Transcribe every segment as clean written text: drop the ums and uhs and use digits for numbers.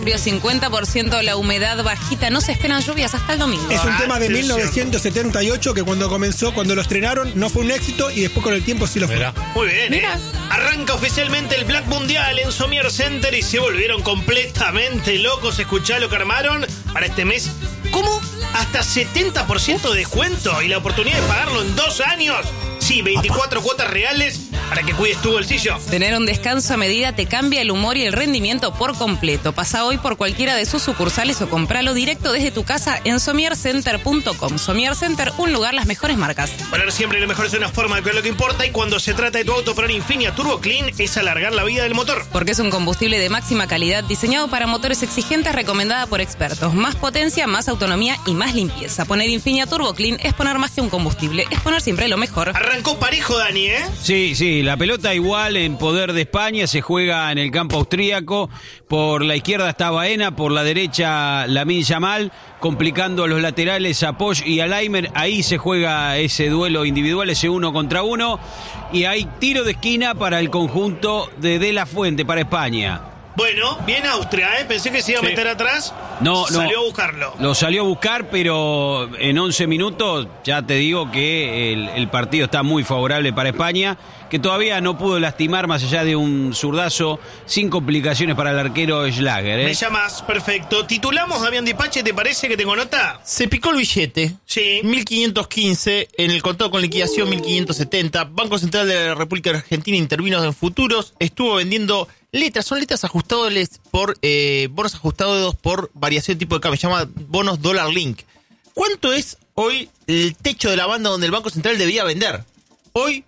50% la humedad bajita, no se esperan lluvias hasta el domingo. Es un tema de Atención. 1978 que cuando lo estrenaron, no fue un éxito y después con el tiempo sí lo fue. Mirá. Muy bien, Mira. Arranca oficialmente el Black Mundial en Somier Center y se volvieron completamente locos. Escuchá lo que armaron para este mes. ¿Cómo? Hasta 70% de descuento y la oportunidad de pagarlo en 2 años. Sí, 24 cuotas reales para que cuides tu bolsillo. Tener un descanso a medida te cambia el humor y el rendimiento por completo. Pasa hoy por cualquiera de sus sucursales o compralo directo desde tu casa en somiercenter.com. Somier Center, un lugar, las mejores marcas. Poner siempre lo mejor es una forma de creer lo que importa, y cuando se trata de tu auto, poner Infinia Turbo Clean es alargar la vida del motor. Porque es un combustible de máxima calidad diseñado para motores exigentes, recomendada por expertos. Más potencia, más autonomía y más limpieza. Poner Infinia Turbo Clean es poner más que un combustible, es poner siempre lo mejor. Arrancó parejo, Dani, ¿eh? Sí, la pelota igual en poder de España, se juega en el campo austríaco, por la izquierda está Baena, por la derecha Lamine Yamal, complicando a los laterales a Poch y a Laimer. Ahí se juega ese duelo individual, ese 1 contra 1, y hay tiro de esquina para el conjunto de La Fuente, para España. Bueno, bien Austria, ¿eh? Pensé que se iba a meter atrás. No. Salió a buscarlo. Lo salió a buscar, pero en 11 minutos ya te digo que el partido está muy favorable para España, que todavía no pudo lastimar más allá de un zurdazo, sin complicaciones para el arquero Schlager, ¿eh? Me llamas, perfecto. Titulamos, Damián Dipache, ¿te parece que tengo nota? Se picó el billete. Sí. 1515, en el contado con liquidación 1570. Banco Central de la República Argentina intervino en futuros, estuvo vendiendo letras, son letras ajustables por bonos ajustados por variación de tipo de cambio, se llama bonos Dollar Link. ¿Cuánto es hoy el techo de la banda donde el Banco Central debía vender? Hoy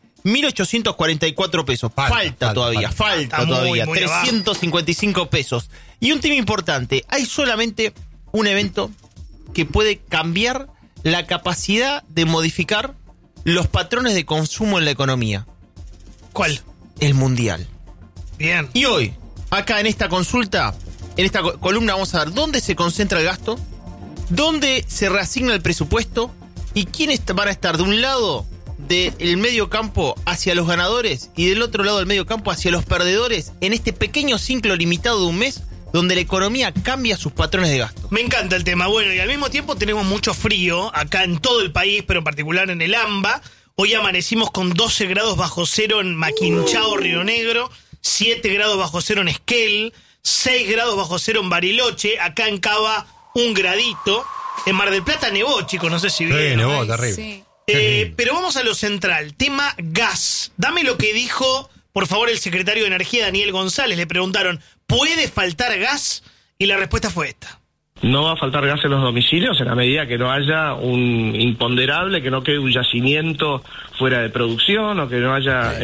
1.844 pesos. Falta todavía. Está muy 355 pesos. Y un tema importante, hay solamente un evento que puede cambiar la capacidad de modificar los patrones de consumo en la economía. ¿Cuál? El Mundial. Bien. Y hoy, acá en esta consulta, en esta columna, vamos a ver dónde se concentra el gasto, dónde se reasigna el presupuesto y quiénes van a estar de un lado del medio campo hacia los ganadores y del otro lado del medio campo hacia los perdedores en este pequeño ciclo limitado de un mes donde la economía cambia sus patrones de gasto. Me encanta el tema. Bueno, y al mismo tiempo tenemos mucho frío acá en todo el país, pero en particular en el AMBA. Hoy amanecimos con 12 grados bajo cero en Maquinchao, Río Negro, 7 grados bajo cero en Esquel, 6 grados bajo cero en Bariloche, acá en Cava 1 gradito. En Mar del Plata nevó, chicos, no sé si vieron. Sí, nevó, terrible. Sí. Pero vamos a lo central, tema gas. Dame lo que dijo, por favor, el secretario de Energía, Daniel González. Le preguntaron, ¿puede faltar gas? Y la respuesta fue esta. No va a faltar gas en los domicilios en la medida que no haya un imponderable, que no quede un yacimiento fuera de producción o que no haya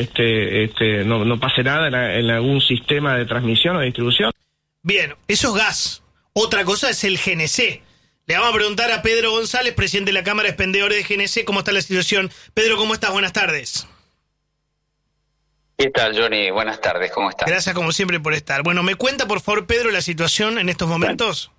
no pase nada en algún sistema de transmisión o de distribución. Bien, eso es gas. Otra cosa es el GNC. Le vamos a preguntar a Pedro González, presidente de la Cámara de Expendedores de GNC, cómo está la situación. Pedro, ¿cómo estás? Buenas tardes. ¿Qué tal, Johnny? Buenas tardes, ¿cómo estás? Gracias, como siempre, por estar. Bueno, ¿me cuenta, por favor, Pedro, la situación en estos momentos?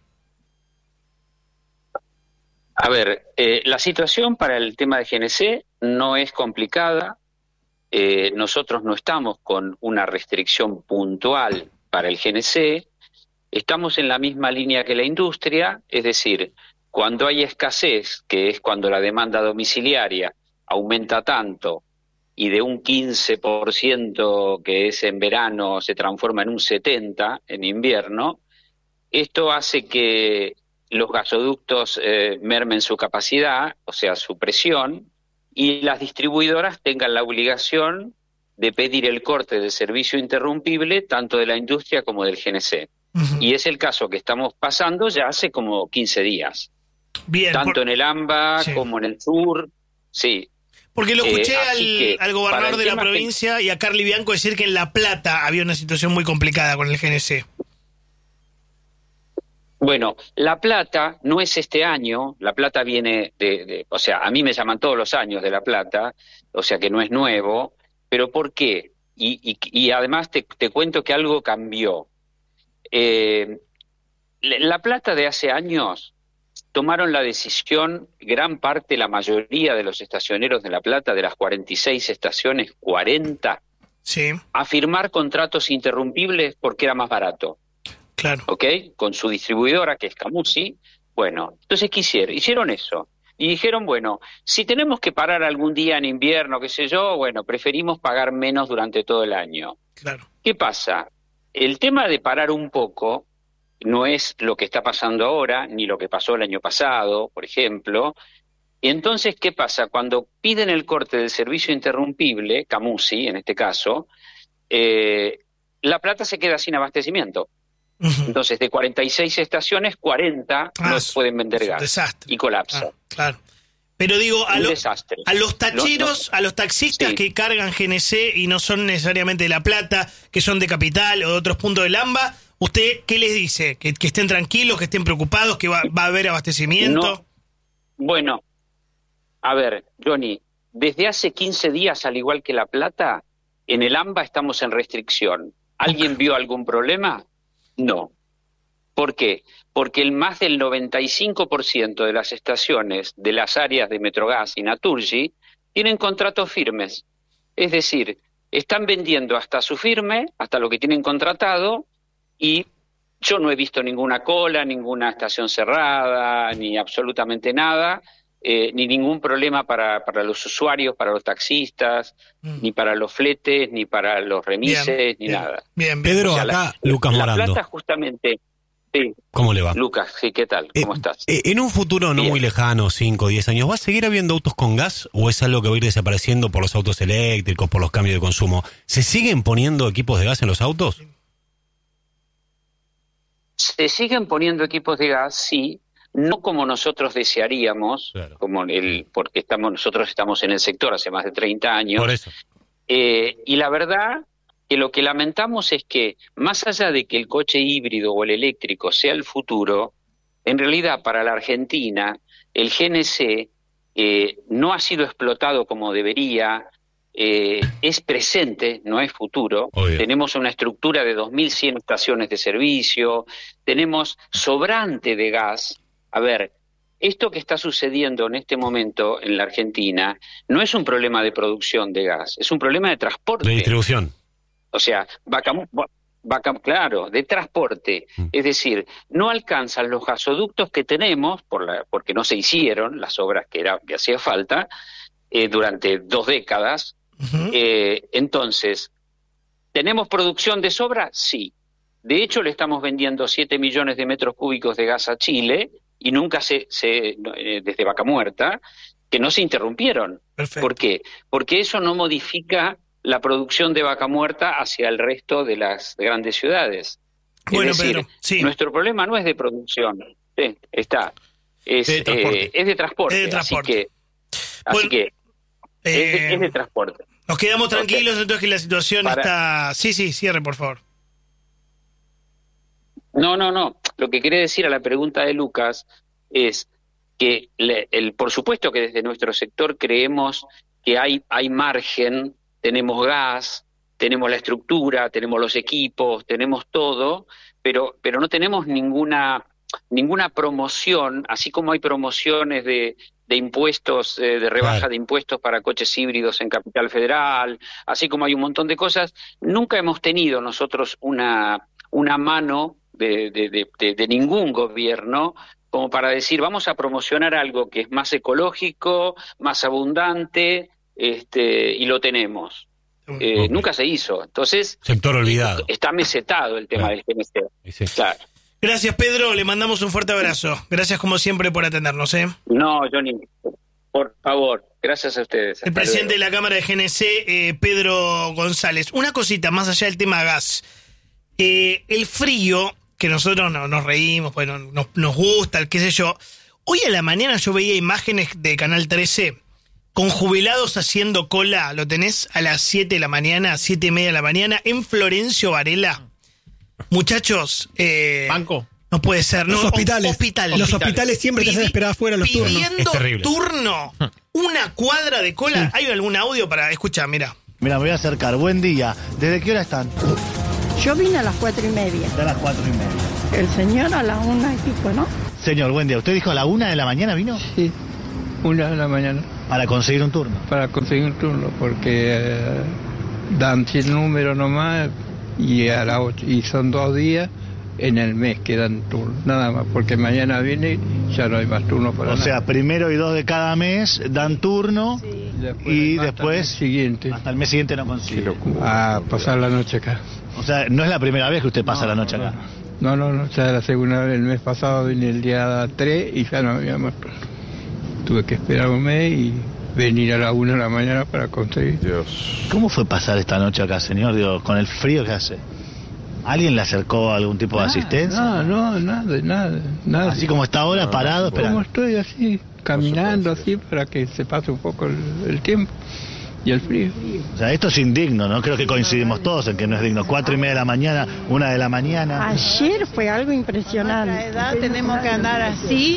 A ver, la situación para el tema de GNC no es complicada. Nosotros no estamos con una restricción puntual para el GNC. Estamos en la misma línea que la industria, es decir, cuando hay escasez, que es cuando la demanda domiciliaria aumenta tanto y de un 15% que es en verano se transforma en un 70% en invierno, esto hace que los gasoductos mermen su capacidad, o sea, su presión, y las distribuidoras tengan la obligación de pedir el corte del servicio interrumpible tanto de la industria como del GNC. Y es el caso que estamos pasando ya hace como 15 días. Bien. Tanto en el AMBA Sí. como en el sur, sí. Porque lo escuché Así al gobernador de la provincia y a Carly Bianco decir que en La Plata había una situación muy complicada con el GNC. Bueno, La Plata no es este año, La Plata viene o sea, a mí me llaman todos los años de La Plata, o sea que no es nuevo, pero ¿por qué? Y además te cuento que algo cambió. La Plata de hace años tomaron la decisión, gran parte, la mayoría de los estacioneros de La Plata, de las 46 estaciones, 40, Sí. a firmar contratos interrumpibles porque era más barato. Claro. ¿Ok? Con su distribuidora, que es Camusi. Bueno, entonces, ¿qué hicieron? Hicieron eso. Y dijeron, bueno, si tenemos que parar algún día en invierno, qué sé yo, bueno, preferimos pagar menos durante todo el año. Claro. ¿Qué pasa? El tema de parar un poco no es lo que está pasando ahora, ni lo que pasó el año pasado, por ejemplo. Y entonces, ¿qué pasa? Cuando piden el corte del servicio interrumpible, Camusi en este caso, La Plata se queda sin abastecimiento. Entonces, de 46 estaciones, 40 no pueden vender gas. Desastre. Y colapsa. Claro. Pero digo, a los tacheros, No. a los taxistas Sí. que cargan GNC y no son necesariamente de La Plata, que son de Capital o de otros puntos del AMBA, ¿usted qué les dice? ¿Que estén tranquilos, que estén preocupados, que va a haber abastecimiento? No. Bueno, a ver, Johnny, desde hace 15 días, al igual que La Plata, en el AMBA estamos en restricción. ¿Alguien vio algún problema? No. ¿Por qué? Porque el más del 95% de las estaciones de las áreas de Metrogas y Naturgy tienen contratos firmes. Es decir, están vendiendo hasta su firme, hasta lo que tienen contratado, y yo no he visto ninguna cola, ninguna estación cerrada, ni absolutamente nada, ni ningún problema para los usuarios, para los taxistas, ni para los fletes, ni para los remises, ni nada. Bien. Pedro, O sea, acá Lucas Morando. La Plata justamente... Sí. ¿Cómo le va? Lucas, sí, ¿qué tal? ¿Cómo estás? En un futuro no Bien. muy lejano, 5 o 10 años, ¿va a seguir habiendo autos con gas o es algo que va a ir desapareciendo por los autos eléctricos, por los cambios de consumo? ¿Se siguen poniendo equipos de gas en los autos? Se siguen poniendo equipos de gas, sí, no como nosotros desearíamos, Claro. porque nosotros estamos en el sector hace más de 30 años. Por eso. Y la verdad que lo que lamentamos es que, más allá de que el coche híbrido o el eléctrico sea el futuro, en realidad para la Argentina el GNC no ha sido explotado como debería, es presente, no es futuro. Obvio. Tenemos una estructura de 2.100 estaciones de servicio, tenemos sobrante de gas. A ver, esto que está sucediendo en este momento en la Argentina no es un problema de producción de gas, es un problema de transporte. De distribución. O sea, claro, de transporte. Es decir, no alcanzan los gasoductos que tenemos, porque no se hicieron las obras que hacía falta, durante 2 décadas. Entonces, ¿tenemos producción de sobra? Sí. De hecho, le estamos vendiendo 7 millones de metros cúbicos de gas a Chile, y nunca desde Vaca Muerta, que no se interrumpieron. Perfecto. ¿Por qué? Porque eso no modifica la producción de Vaca Muerta hacia el resto de las grandes ciudades. Bueno, es decir, Pedro, sí. nuestro problema no es de producción, es de transporte. Es de transporte. Es de transporte. Así Bueno, que es de transporte. Nos quedamos tranquilos entonces que la situación Para- está... Sí, cierre, por favor. No. Lo que quería decir a la pregunta de Lucas es que por supuesto que desde nuestro sector creemos que hay margen, tenemos gas, tenemos la estructura, tenemos los equipos, tenemos todo, pero no tenemos ninguna promoción, así como hay promociones de impuestos, de rebaja Claro. de impuestos para coches híbridos en Capital Federal, así como hay un montón de cosas. Nunca hemos tenido nosotros una mano de ningún gobierno como para decir vamos a promocionar algo que es más ecológico, más abundante, y lo tenemos. Ok. Nunca se hizo. Entonces, Sector olvidado. está mesetado el tema Claro. del GNC. Sí. Claro. Gracias, Pedro. Le mandamos un fuerte abrazo. Gracias, como siempre, por atendernos. No, Johnny, por favor, gracias a ustedes. El Hasta presidente luego. de la Cámara de GNC, Pedro González. Una cosita, más allá del tema gas. El frío, que nosotros nos reímos, pues nos gusta, qué sé yo. Hoy a la mañana yo veía imágenes de Canal 13 con jubilados haciendo cola. Lo tenés a las 7 de la mañana, 7:30 de la mañana, en Florencio Varela. Muchachos, ¿Banco? no puede ser. Los no, hospitales. hospitales. Los hospitales siempre te hacen esperar afuera los turnos. Es Pidiendo terrible. turno. Una cuadra de cola. ¿Hay algún audio para escuchar? Mira. Mira, me voy a acercar. Buen día. ¿Desde qué hora están? Yo vine a las 4:30. A las 4:30. El señor a las 1 y pico, ¿no? Señor, buen día. ¿Usted dijo a la 1 de la mañana vino? Sí, 1 de la mañana, Para conseguir un turno. para conseguir un turno, porque dan 100 números nomás y a las 8, y son 2 días, en el mes que dan turno, nada más, porque mañana viene y ya no hay más turno para nada. O sea, 1 y 2 de cada mes dan turno y después siguiente. Hasta el mes siguiente no consigue. A pasar la noche acá. O sea, no es la primera vez que usted pasa la noche acá. No, ya es la segunda vez. El mes pasado vine el día 3 y ya no había más turno. Tuve que esperar un mes y venir a la 1 de la mañana para conseguir. ¿Cómo fue pasar esta noche acá, señor? Digo, con el frío que hace. ¿Alguien le acercó algún tipo de asistencia? No, nada. Así como está ahora, parado, esperando. Como estoy así, caminando así para que se pase un poco el tiempo y el frío. O sea, esto es indigno, ¿no? Creo que coincidimos todos en que no es digno. 4:30 de la mañana, 1 de la mañana. Ayer fue algo impresionante. A nuestra edad tenemos que andar así.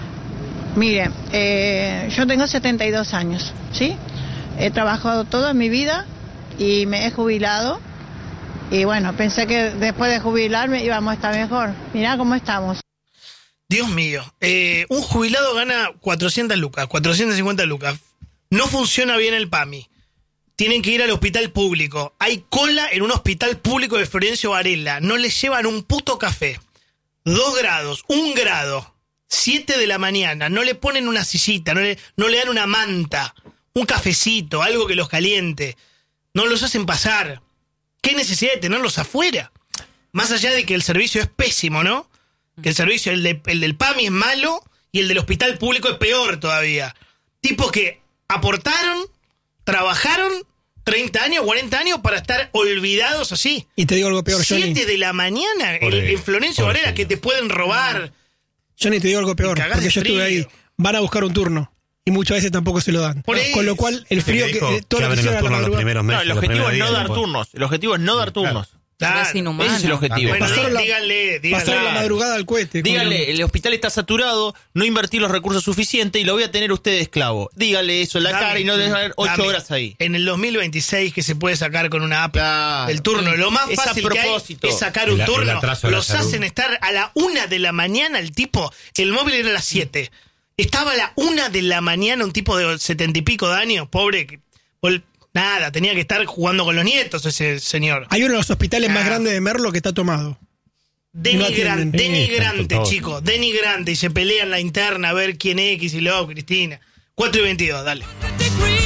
Mire, yo tengo 72 años, ¿sí? He trabajado toda mi vida y me he jubilado. Y bueno, pensé que después de jubilarme íbamos a estar mejor. Mirá cómo estamos. Dios mío. Un jubilado gana 400 lucas, 450 lucas. No funciona bien el PAMI. Tienen que ir al hospital público. Hay cola en un hospital público de Florencio Varela. No les llevan un puto café. 2 grados, 1 grado. 7 de la mañana. No le ponen una sillita, no le dan una manta, un cafecito, algo que los caliente. No los hacen pasar. ¿Qué necesidad de tenerlos afuera? Más allá de que el servicio es pésimo, ¿no? Que el servicio, el del PAMI es malo y el del hospital público es peor todavía. Tipos que aportaron, trabajaron 30 años, 40 años para estar olvidados así. Y te digo algo peor, Johnny. 7 de la mañana en Florencio Varela, que te pueden robar. Johnny, te digo algo peor, porque yo estuve ahí. Van a buscar un turno. Y muchas veces tampoco se lo dan. Con lo cual, el frío que todo lo que hicieron a la madrugada. No, el objetivo es no dar turnos. El objetivo es no dar turnos. Claro. Es inhumano. Ese es el objetivo. Bueno, díganle. Pasaron la madrugada al cohete. Díganle, el hospital está saturado, no invertir los recursos suficientes y lo voy a tener usted de esclavo. Díganle eso en la cara y no dejen haber 8 horas ahí. En el 2026 que se puede sacar con una app el turno. Lo más fácil que hay es sacar un turno. Los hacen estar a la 1 de la mañana el tipo. El móvil era a las 7. Estaba a la 1 de la mañana un tipo de 70 y pico de años, pobre. Nada, tenía que estar jugando con los nietos ese señor. Hay uno de los hospitales más grandes de Merlo que está tomado. Denigrante, chicos. Denigrante. Y se pelean la interna a ver quién es, y luego Cristina. 4:22, dale.